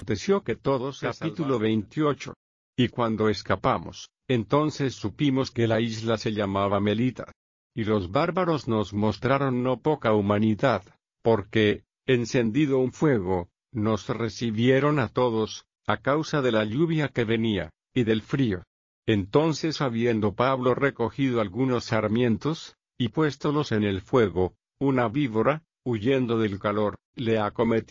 aconteció que todos capítulo 28. Y cuando escapamos, entonces supimos que la isla se llamaba Melita. Y los bárbaros nos mostraron no poca humanidad, porque, encendido un fuego, nos recibieron a todos, a causa de la lluvia que venía, y del frío. Entonces habiendo Pablo recogido algunos sarmientos, y puéstolos en el fuego, una víbora, huyendo del calor, le acometió.